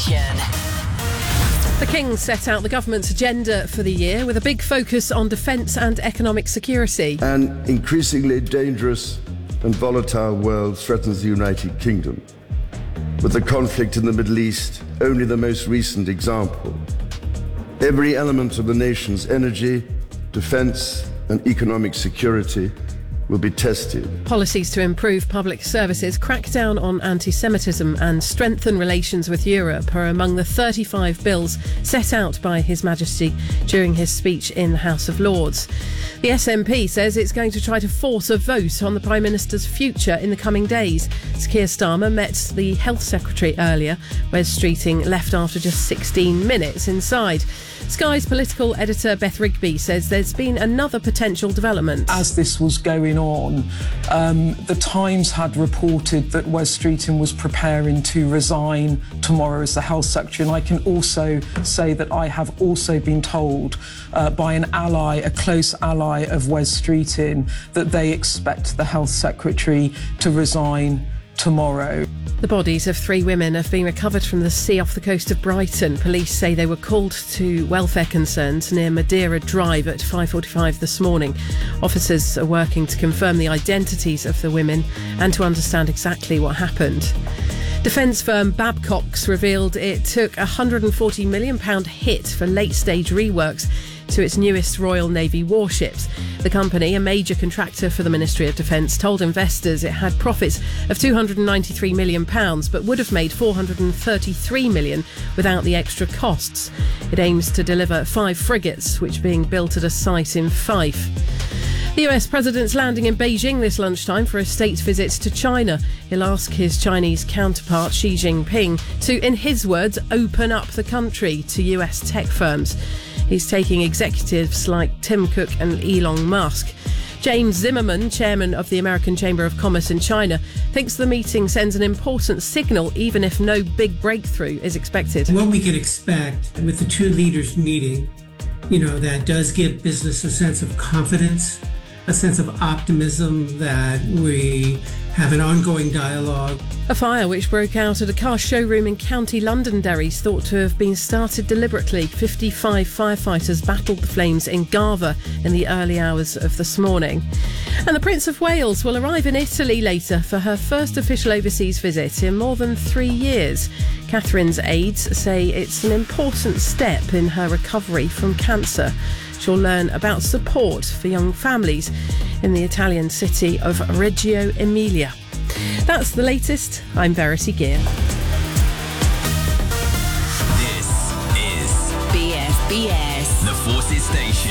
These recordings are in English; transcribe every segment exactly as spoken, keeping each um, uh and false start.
Station. The King set out the government's agenda for the year with a big focus on defence and economic security. An increasingly dangerous and volatile world threatens the United Kingdom, with the conflict in the Middle East only the most recent example. Every element of the nation's energy, defence and economic security will be tested. Policies to improve public services, crack down on anti-Semitism and strengthen relations with Europe are among the thirty-five bills set out by His Majesty during his speech in the House of Lords. The S N P says it's going to try to force a vote on the Prime Minister's future in the coming days. Keir Starmer met the Health Secretary earlier. Wes Streeting left after just sixteen minutes inside. Sky's political editor Beth Rigby says there's been another potential development. As this was going on, um, the Times had reported that Wes Streeting was preparing to resign tomorrow as the Health Secretary, and I can also say that I have also been told uh, by an ally, a close ally of Wes Streeting, that they expect the Health Secretary to resign tomorrow. The bodies of three women have been recovered from the sea off the coast of Brighton. Police say they were called to welfare concerns near Madeira Drive at five forty-five this morning. Officers are working to confirm the identities of the women and to understand exactly what happened. Defence firm Babcock's revealed it took a one hundred forty million pounds hit for late-stage reworks to its newest Royal Navy warships. The company, a major contractor for the Ministry of Defence, told investors it had profits of two hundred ninety-three million pounds but would have made four hundred thirty-three million pounds without the extra costs. It aims to deliver five frigates, which are being built at a site in Fife. The U S President's landing in Beijing this lunchtime for a state visit to China. He'll ask his Chinese counterpart Xi Jinping to, in his words, open up the country to U S tech firms. He's taking executives like Tim Cook and Elon Musk. James Zimmerman, chairman of the American Chamber of Commerce in China, thinks the meeting sends an important signal even if no big breakthrough is expected. What we can expect with the two leaders meeting, you know, that does give business a sense of confidence, a sense of optimism that we have an ongoing dialogue. A fire which broke out at a car showroom in County Londonderry is thought to have been started deliberately. fifty-five firefighters battled the flames in Garver in the early hours of this morning. And the Prince of Wales will arrive in Italy later for her first official overseas visit in more than three years. Catherine's aides say it's an important step in her recovery from cancer. She'll learn about support for young families in the Italian city of Reggio Emilia. That's the latest. I'm Verity Gear. This is B F B S, the Forces Station.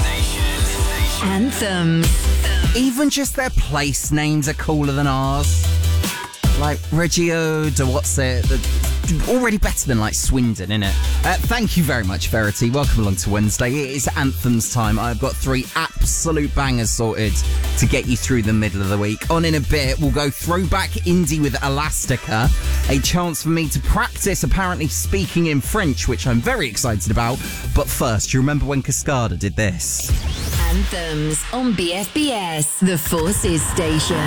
Anthems. Even just their place names are cooler than ours. Like Reggio, de what's it? Already better than like Swindon, innit? Uh, thank you very much, Verity. Welcome along to Wednesday. It is Anthems time. I've got three absolute bangers sorted to get you through the middle of the week. On in a bit, we'll go throwback indie with Elastica. A chance for me to practice apparently speaking in French, which I'm very excited about. But first, you remember when Cascada did this? Anthems on B F B S, the Forces Station.